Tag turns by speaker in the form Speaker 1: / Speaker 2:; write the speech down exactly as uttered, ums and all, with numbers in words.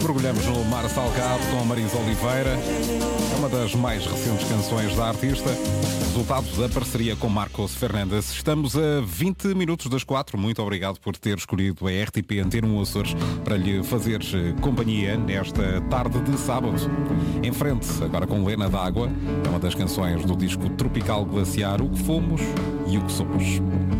Speaker 1: Mergulhamos no Mar Salgado com a Marisa Oliveira. É uma das mais recentes canções da artista, resultado da parceria com Marcos Fernandes. Estamos a vinte minutos das quatro. Muito obrigado por ter escolhido a R T P Antena um Açores para lhe fazer companhia nesta tarde de sábado. Em frente, agora com Lena d'Água, é uma das canções do disco Tropical Glaciar, O que Fomos e O que Somos.